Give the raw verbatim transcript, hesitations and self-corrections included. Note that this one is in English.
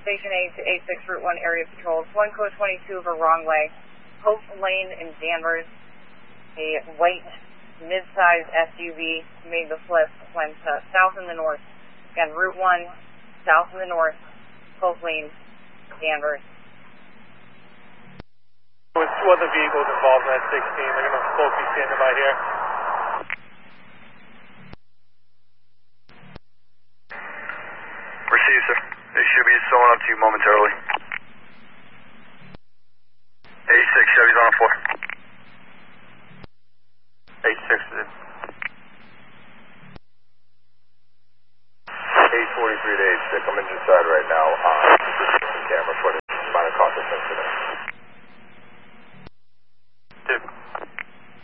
Station eight to A six Route one area patrols. One code twenty-two over wrong way. Hope Lane in Danvers. A white mid-sized S U V made the flip, went uh, south in the north. Again, Route one, south in the north, Hope Lane, Danvers. With two other vehicles involved in that sixteen, they're going to both be standing by here. Receive, sir. They should be showing up to you momentarily. A six, Chevy's on the floor. A six is in. eight forty-three to eight six, I'm in your side right